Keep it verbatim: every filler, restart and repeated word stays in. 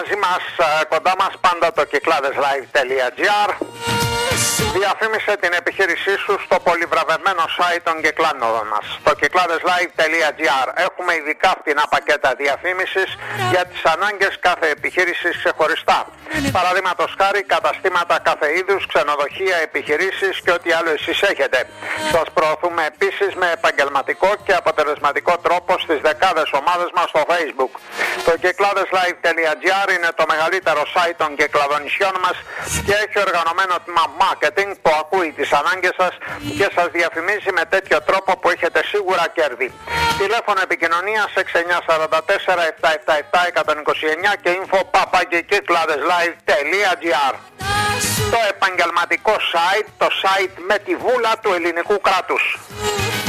Μαζί μας, κοντά μας πάντα το κυκλάδεσlive.gr. Διαφήμισε την επιχείρησή σου στο πολυβραβευμένο site των κυκλάδων μας, το κυκλάδεσlive.gr. Έχουμε ειδικά φτηνά πακέτα διαφήμισης για τις ανάγκες κάθε επιχείρησης ξεχωριστά. Παραδείγματος χάρη, καταστήματα κάθε είδους, ξενοδοχεία, επιχειρήσεις και ό,τι άλλο εσείς έχετε. Σας προωθούμε επίσης με επαγγελματικό και αποτελεσματικό τρόπο στις δεκάδες ομάδες μας στο Facebook. Το κυκλάδεσlive.gr είναι το μεγαλύτερο site των κυκλαδονησιών μας και έχει οργανωμένο τμήμα marketing που ακούει τις ανάγκες σας και σας διαφημίζει με τέτοιο τρόπο που έχετε σίγουρα κέρδη. Τηλέφωνο επικοινωνίας έξι εννιά τέσσερα τέσσερα επτά επτά επτά ένα δύο εννιά και info παπάκι κυκλάδεσlive.gr. Το επαγγελματικό site, το site με τη βούλα του ελληνικού κράτους.